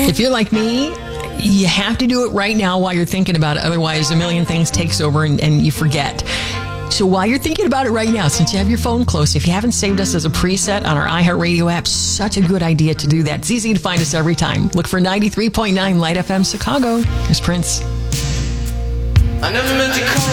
If you're like me, you have to do it right now while you're thinking about it. Otherwise, a million things takes over and you forget. So while you're thinking about it right now, since you have your phone close, if you haven't saved us as a preset on our iHeartRadio app, such a good idea to do that. It's easy to find us every time. Look for 93.9 Light FM Chicago. Here's Prince. I never meant to call